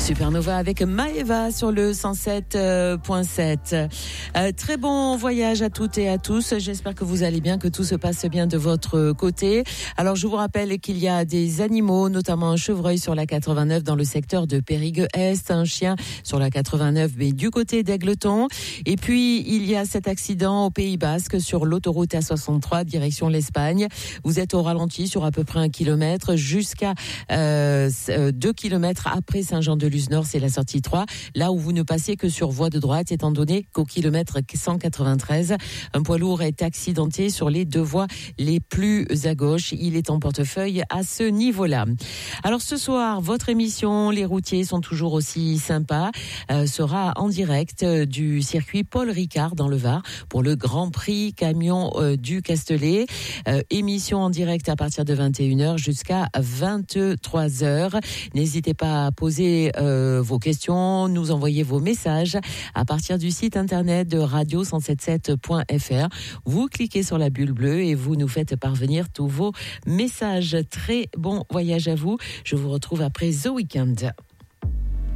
Supernova avec Maeva sur le 107.7. Très bon voyage à toutes et à tous. J'espère que vous allez bien, que tout se passe bien de votre côté. Alors, je vous rappelle qu'il y a des animaux, notamment un chevreuil sur la 89 dans le secteur de Périgueux-Est, un chien sur la 89, mais du côté d'Aigleton. Et puis, il y a cet accident au Pays Basque sur l'autoroute A63, direction l'Espagne. Vous êtes au ralenti sur à peu près 1 kilomètre jusqu'à 2 kilomètres après Saint-Jean-de-Luz-Nord, c'est la sortie 3, là où vous ne passez que sur voie de droite, étant donné qu'au kilomètre 193, un poids lourd est accidenté sur les deux voies les plus à gauche. Il est en portefeuille à ce niveau-là. Alors ce soir, votre émission, les routiers sont toujours aussi sympas, sera en direct du circuit Paul Ricard dans le Var pour le Grand Prix camion du Castellet. Émission en direct à partir de 21h jusqu'à 23h. N'hésitez pas à poser vos questions, nous envoyer vos messages à partir du site internet de radio177.fr. Vous cliquez sur la bulle bleue et vous nous faites parvenir tous vos messages. Très bon voyage à vous. Je vous retrouve après The Weeknd.